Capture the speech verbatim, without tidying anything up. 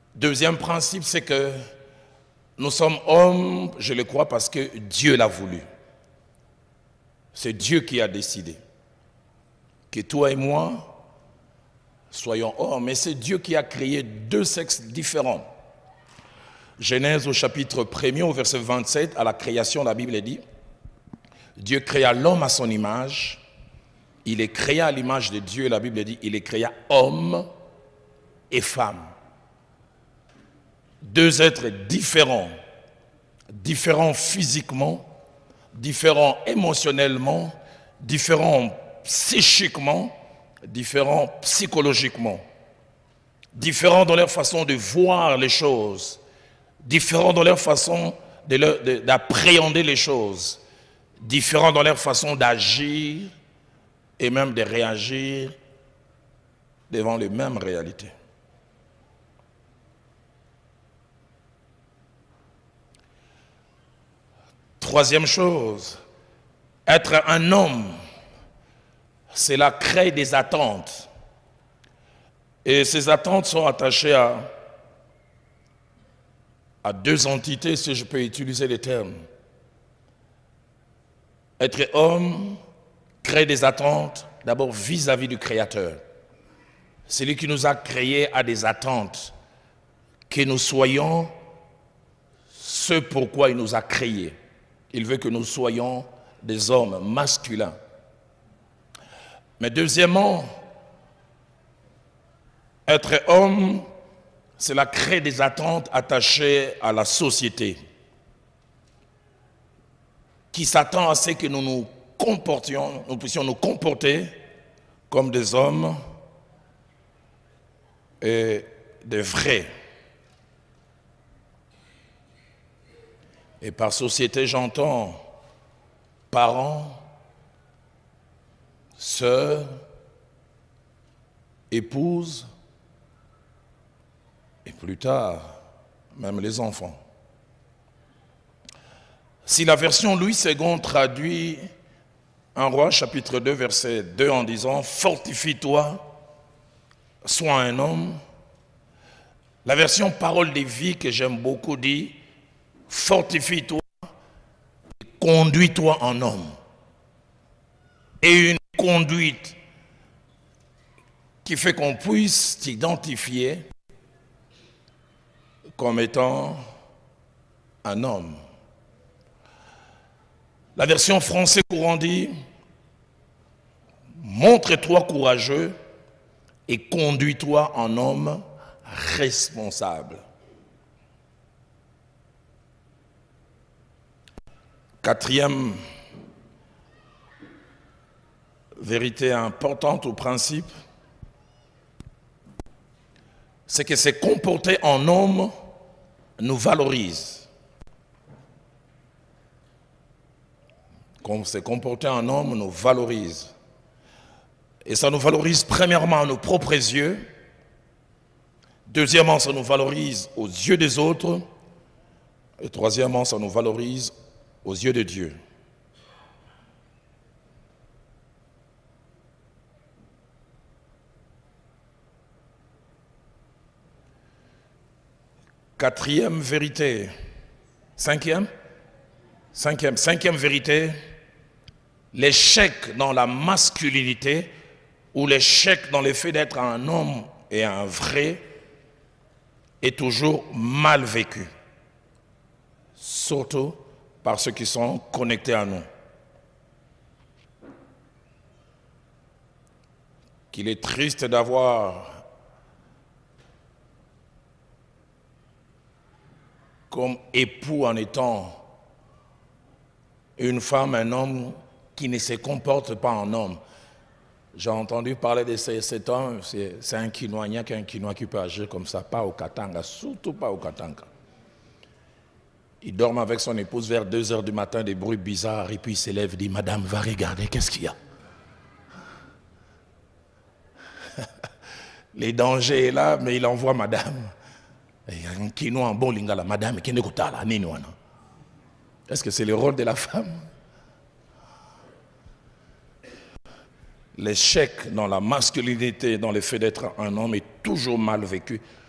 Deuxième principe, c'est que nous sommes hommes, je le crois, parce que Dieu l'a voulu. C'est Dieu qui a décidé que toi et moi soyons hommes. Et c'est Dieu qui a créé deux sexes différents. Genèse au chapitre premier, au verset vingt-sept, à la création, la Bible dit, Dieu créa l'homme à son image, il est créé à l'image de Dieu, la Bible dit, il est créé homme et femme. Deux êtres différents, différents physiquement, différents émotionnellement, différents psychiquement, différents psychologiquement, différents dans leur façon de voir les choses, différents dans leur façon d'appréhender les choses, différents dans leur façon d'agir et même de réagir devant les mêmes réalités. Troisième chose, être un homme, cela crée des attentes. Et ces attentes sont attachées à, à deux entités, si je peux utiliser les termes. Être homme crée des attentes, d'abord vis-à-vis du Créateur. Celui qui nous a créés a des attentes, que nous soyons ce pourquoi il nous a créés. Il veut que nous soyons des hommes masculins. Mais deuxièmement, être homme, cela crée des attentes attachées à la société, qui s'attend à ce que nous nous comportions, nous puissions nous comporter comme des hommes et des vrais. Et par société, j'entends parents, sœurs, épouses, et plus tard, même les enfants. Si la version Louis deux traduit un roi, chapitre deux, verset deux, en disant « Fortifie-toi, sois un homme », la version Parole de vie que j'aime beaucoup dit « Fortifie-toi, conduis-toi en homme ». Et une conduite qui fait qu'on puisse t'identifier comme étant un homme. La version français courant dit « Montre-toi courageux et conduis-toi en homme responsable ». Quatrième vérité importante ou principe, c'est que se comporter en homme nous valorise. Comme se comporter en homme nous valorise. Et ça nous valorise premièrement à nos propres yeux. Deuxièmement, ça nous valorise aux yeux des autres. Et troisièmement, ça nous valorise aux yeux de Dieu. Quatrième vérité. Cinquième? Cinquième, cinquième vérité. L'échec dans la masculinité ou l'échec dans le fait d'être un homme et un vrai est toujours mal vécu. Surtout par ceux qui sont connectés à nous. Qu'il est triste d'avoir comme époux en étant une femme, un homme qui ne se comporte pas en homme. J'ai entendu parler de cet homme, c'est un Quinois, il n'y a qu'un Quinois qui peut agir comme ça, pas au Katanga, surtout pas au Katanga. Il dort avec son épouse vers deux heures du matin, des bruits bizarres, et puis il s'élève et dit « Madame, va regarder, qu'est-ce qu'il y a ?» Les dangers est là, mais il envoie Madame. Un Quinois en bon lingala, Madame, qui n'est pas là, est-ce que c'est le rôle de la femme? L'échec dans la masculinité, dans le fait d'être un homme est toujours mal vécu,